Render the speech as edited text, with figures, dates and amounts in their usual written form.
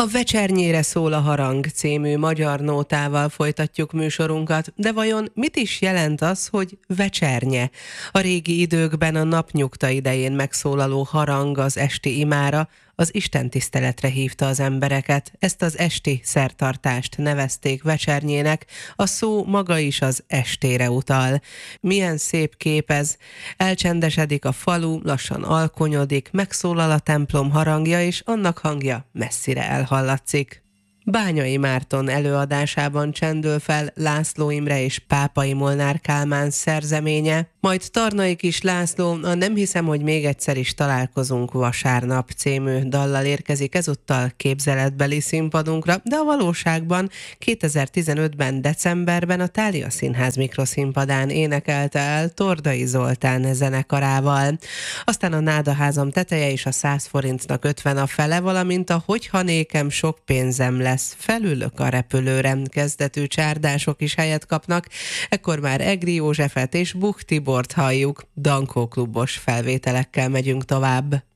A Vecsernyére szól a harang című magyar nótával folytatjuk műsorunkat, de vajon mit is jelent az, hogy vecsernye? A régi időkben a napnyugta idején megszólaló harang az esti imára, az istentiszteletre hívta az embereket. Ezt az esti szertartást nevezték vecsernyének, a szó maga is az estére utal. Milyen szép kép ez! Elcsendesedik a falu, lassan alkonyodik, megszólal a templom harangja, és annak hangja messzire elhallatszik. Bányai Márton előadásában csendül fel László Imre és Pápai Molnár Kálmán szerzeménye, majd Tarnai Kis László a Nem hiszem, hogy még egyszer is találkozunk vasárnap című dallal érkezik ezúttal képzeletbeli színpadunkra, de a valóságban 2015-ben decemberben a Thália Színház mikroszínpadán énekelte el Tordai Zoltán zenekarával. Aztán a Nádaházam teteje és a 100 forintnak 50 a fele, valamint a Hogyha nékem sok pénzem lesz, felülök a repülőre kezdetű csárdások is helyet kapnak. Ekkor már Egri Józsefet és Buch Tibort halljuk, Dankó klubos felvételekkel megyünk tovább.